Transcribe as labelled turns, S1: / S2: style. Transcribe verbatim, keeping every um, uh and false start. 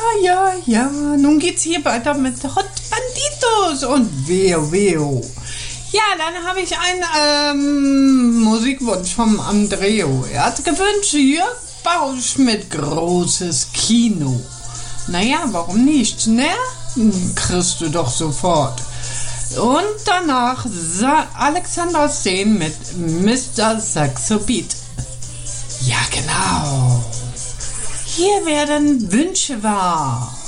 S1: ja, ja, nun geht's hier weiter mit Hot Banditos und Weo Weo. Ja, dann habe ich einen ähm, Musikwunsch vom Andreo. Er hat gewünscht, Jörg Bausch mit großes Kino. Naja, warum nicht, ne? Kriegst du doch sofort. Und danach Sa- Alexander Steen mit Mister Saxo Beat. Ja, genau. Hier werden Wünsche wahr.